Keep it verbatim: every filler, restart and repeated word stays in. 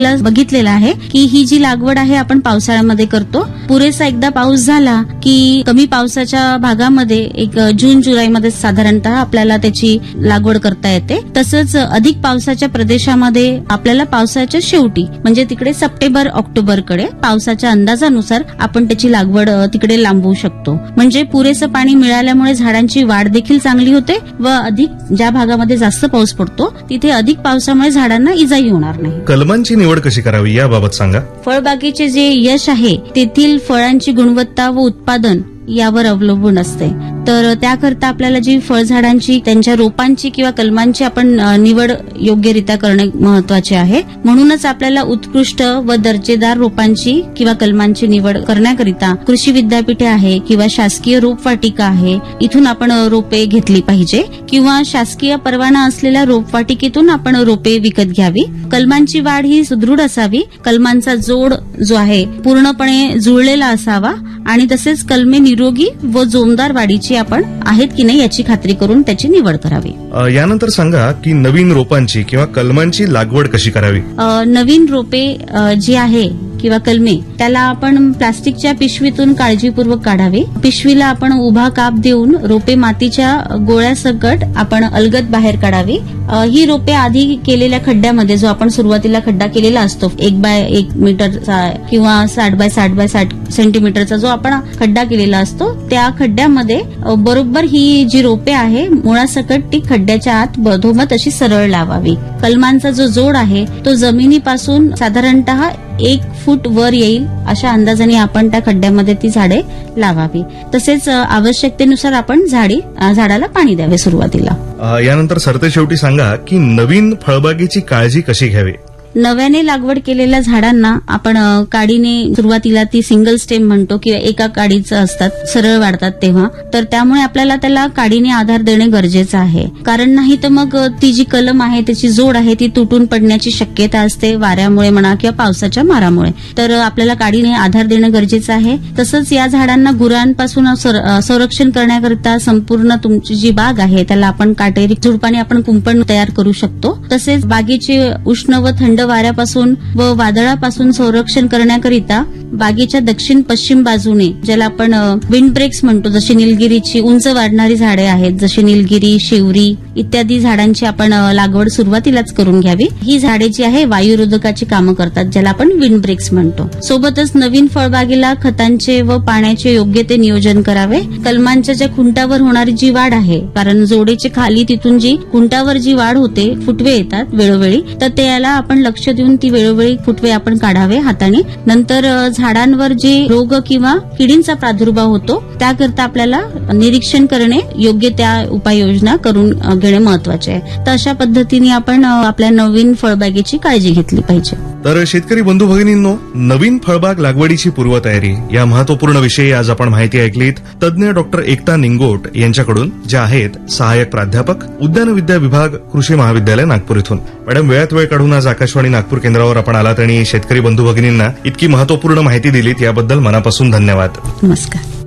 बघितलेलं आहे की ही जी लागवड आहे आपण पावसाळ्यामध्ये करतो. पुरेसा एकदा पाऊस झाला की कमी पावसाच्या भागामध्ये एक जून जुलैमध्ये साधारणतः आपल्याला त्याची लागवड करता येते. तसंच अधिक पावसाच्या प्रदेशामध्ये आपल्याला पावसाच्या शेवटी म्हणजे तिकडे सप्टेंबर ऑक्टोबरकडे पावसाच्या अंदाजानुसार आपण त्याची लागवड तिकडे लांबवू शकतो. म्हणजे पुरेसं पाणी मिळाल्यामुळे झाडांची वाढ देखील चांगली होते व अधिक ज्या भागामध्ये जास्त पाऊस पडतो तिथे अधिक पावसामुळे झाडांना इजाही होणार नाही. कलमांची निवड कशी करावी याबाबत सांगा. फळबागेचे जे यश आहे तेथील फळांची गुणवत्ता व उत्पादन यावर अवलंबून असते. तर त्याकरता आपल्याला जी फळझाडांची त्यांच्या रोपांची किंवा कलमांची आपण निवड योग्यरित्या करणे महत्वाचे आहे. म्हणूनच आपल्याला उत्कृष्ट व दर्जेदार रोपांची किंवा कलमांची निवड करण्याकरिता कृषी विद्यापीठे आहे किंवा शासकीय रोपवाटिका आहे, इथून आपण रोपे घेतली पाहिजे किंवा शासकीय परवाना असलेल्या रोपवाटिकेतून आपण रोपे विकत घ्यावी. कलमांची वाढ ही सुदृढ असावी. कलमांचा जोड जो आहे पूर्णपणे जुळलेला असावा आणि तसेच कलमे निरोगी व जोमदार वाढीची आपण आहेत की नाही याची खात्री करून त्याची निवड करावी. यानंतर सांगा की नवीन रोपांची किंवा कलमांची लागवड कशी करावी. नवीन रोपे जी आहे किंवा कलमे त्याला आपण प्लास्टिकच्या पिशवीतून काळजीपूर्वक काढावे. पिशवीला आपण उभा काप देऊन रोपे मातीच्या गोळ्यासकट आपण अलगद बाहेर काढावी. ही रोपे आधी केलेल्या खड्ड्यामध्ये जो आपण सुरुवातीला खड्डा केलेला असतो एक बाय एक मीटरचा किंवा साठ बाय साठ बाय साठ सेंटीमीटरचा जो आपण खड्डा केलेला असतो त्या खड्ड्यामध्ये बरोबर ही जी रोपे आहे मुळासकट ती खड्ड्याच्या आत बधोमध अशी सरळ लावावी. कलमांचा जो जोड आहे तो जमिनीपासून साधारणतः एक फूट वर येईल अशा अंदाजाने आपण त्या खड्ड्यामध्ये ती झाडे लावावी. तसेच आवश्यकतेनुसार आपण झाडी झाडाला पाणी द्यावे सुरुवातीला. यानंतर सरतेशेवटी सांगा की नवीन फळबागेची काळजी कशी घ्यावी. नव्याने लागवड केलेल्या झाडांना आपण काडीने सुरुवातीला ती सिंगल स्टेम म्हणतो किंवा एका काडीचं असतात, सरळ वाढतात तेव्हा, तर त्यामुळे आपल्याला त्याला काडीने आधार देणे गरजेचं आहे. कारण नाही तर मग ती जी कलम आहे त्याची जोड आहे ती तुटून पडण्याची शक्यता असते वाऱ्यामुळे म्हणा किंवा पावसाच्या मारामुळे. तर आपल्याला काडीने आधार देणं गरजेचं आहे. तसंच या झाडांना गुरांपासून संरक्षण करण्याकरिता संपूर्ण तुमची जी बाग आहे त्याला आपण काटेरी झुडपाने आपण कुंपण तयार करू शकतो. तसेच बागेचे उष्ण व थंड वाऱ्यापासून व वादळापासून संरक्षण करण्याकरिता बागेच्या दक्षिण पश्चिम बाजूने ज्याला आपण विंड ब्रेक्स म्हणतो, जशी निलगिरीची उंच वाढणारी झाडे आहेत जशी निलगिरी, शिवरी इत्यादी झाडांची आपण लागवड सुरुवातीलाच करून घ्यावी. ही झाडे जी आहे वायुरोधकाची कामं करतात ज्याला आपण विंड ब्रेक्स म्हणतो. सोबतच नवीन फळबागेला खतांचे व पाण्याचे योग्य ते नियोजन करावे. कलमांच्या ज्या खुंटावर होणारी जी वाढ आहे, कारण जोडेचे खाली तिथून जी खुंटावर जी वाढ होते, फुटवे येतात वेळोवेळी, तर त्याला आपण लक्ष देऊन ती वेळोवेळी फुटवे आपण काढावे हाताने. नंतर झाडांवर जे रोग किंवा किडींचा प्रादुर्भाव होतो त्याकरता आपल्याला निरीक्षण करणे, योग्य त्या उपाययोजना करून घेणे महत्वाचे आहे. तर अशा पद्धतीने आपण आपल्या नवीन फळबागेची काळजी घेतली पाहिजे. तर शेतकरी बंधू भगिनींनो, नवीन फळबाग लागवडीची पूर्वतयारी या महत्वपूर्ण विषयी आज आपण माहिती ऐकलीत. तज्ज्ञ डॉक्टर एकता निंगोट यांच्याकडून, ज्या आहेत सहाय्यक प्राध्यापक, उद्यानविद्या विभाग, कृषी महाविद्यालय नागपूर इथून. मॅडम, वेळात वेळ काढून आज आकाशवाणी नागपूर केंद्रावर आपण आलात आणि शेतकरी बंधू भगिनींना इतकी महत्वपूर्ण माहिती दिलीत याबद्दल मनापासून धन्यवाद. नमस्कार.